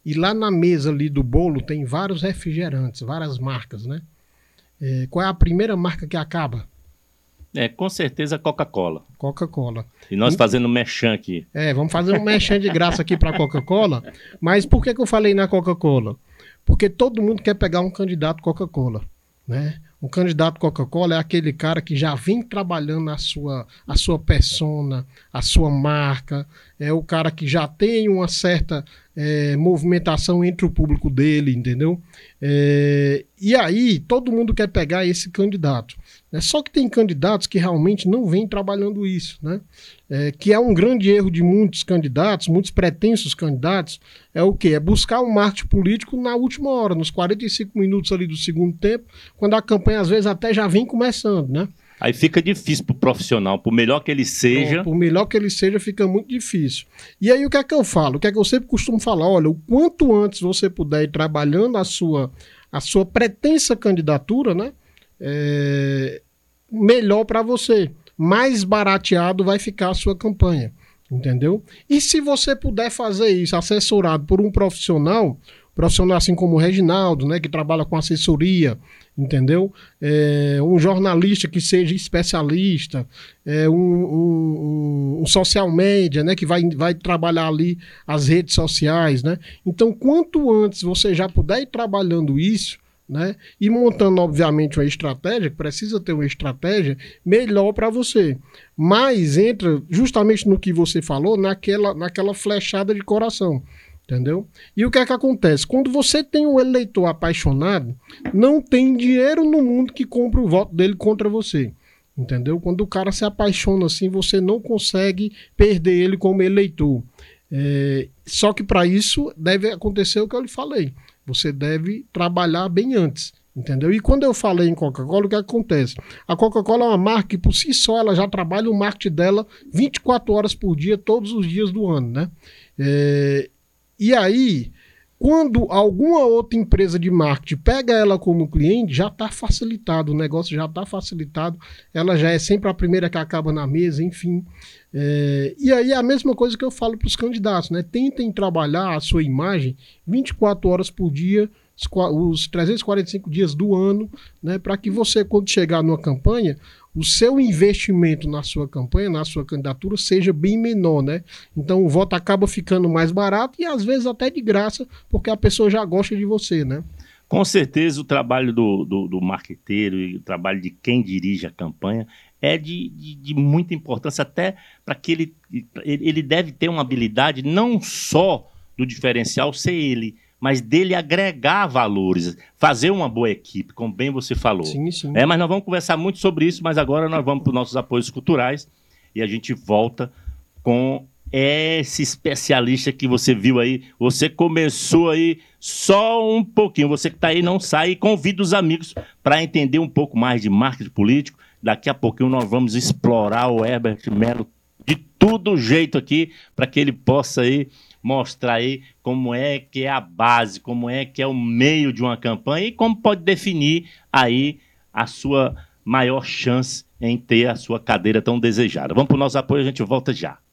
e lá na mesa ali do bolo tem vários refrigerantes, várias marcas, né? Qual é a primeira marca que acaba? Com certeza Coca-Cola. Coca-Cola. E nós fazendo merchan aqui. Vamos fazer um merchan de graça aqui para a Coca-Cola. Mas por que eu falei na Coca-Cola? Porque todo mundo quer pegar um candidato Coca-Cola, né? Um candidato Coca-Cola é aquele cara que já vem trabalhando a sua persona, a sua marca, é o cara que já tem uma certa movimentação entre o público dele, entendeu? E aí todo mundo quer pegar esse candidato. Só que tem candidatos que realmente não vêm trabalhando isso, né? Que é um grande erro de muitos candidatos, muitos pretensos candidatos, é o quê? É buscar um marketing político na última hora, nos 45 minutos ali do segundo tempo, quando a campanha às vezes até já vem começando, né? Aí fica difícil pro profissional, por melhor que ele seja. Por melhor que ele seja, fica muito difícil. E aí o que é que eu falo? O que é que eu sempre costumo falar? Olha, o quanto antes você puder ir trabalhando a sua pretensa candidatura, né? Melhor para você. Mais barateado vai ficar a sua campanha, entendeu? E se você puder fazer isso assessorado por um profissional assim como o Reginaldo, né, que trabalha com assessoria, entendeu? Um jornalista que seja especialista, um social media, né, que vai trabalhar ali as redes sociais, né? Então, quanto antes você já puder ir trabalhando isso, né, e montando, obviamente, uma estratégia, que precisa ter uma estratégia, melhor para você. Mas entra justamente no que você falou, naquela flechada de coração. Entendeu? E o que é que acontece? Quando você tem um eleitor apaixonado, não tem dinheiro no mundo que compre o voto dele contra você. Entendeu? Quando o cara se apaixona assim, você não consegue perder ele como eleitor. Só que para isso deve acontecer o que eu lhe falei. Você deve trabalhar bem antes. Entendeu? E quando eu falei em Coca-Cola, o que acontece? A Coca-Cola é uma marca que por si só ela já trabalha o marketing dela 24 horas por dia, todos os dias do ano, né? E aí, quando alguma outra empresa de marketing pega ela como cliente, já está facilitado, o negócio já está facilitado, ela já é sempre a primeira que acaba na mesa, enfim. E aí é a mesma coisa que eu falo para os candidatos, né? Tentem trabalhar a sua imagem 24 horas por dia, os 345 dias do ano, né? Para que você, quando chegar numa campanha, o seu investimento na sua campanha, na sua candidatura, seja bem menor, né? Então o voto acaba ficando mais barato e às vezes até de graça, porque a pessoa já gosta de você, né? Com certeza o trabalho do marqueteiro e o trabalho de quem dirige a campanha é de muita importância, até para que ele deve ter uma habilidade não só do diferencial ser ele, mas dele agregar valores, fazer uma boa equipe, como bem você falou. Sim, sim. Mas nós vamos conversar muito sobre isso, mas agora nós vamos para os nossos apoios culturais e a gente volta com esse especialista que você viu aí. Você começou aí só um pouquinho, você que está aí não sai, e convida os amigos para entender um pouco mais de marketing político. Daqui a pouquinho nós vamos explorar o Herbert Melo de todo jeito aqui, para que ele possa aí mostrar aí como é que é a base, como é que é o meio de uma campanha e como pode definir aí a sua maior chance em ter a sua cadeira tão desejada. Vamos para o nosso apoio, a gente volta já.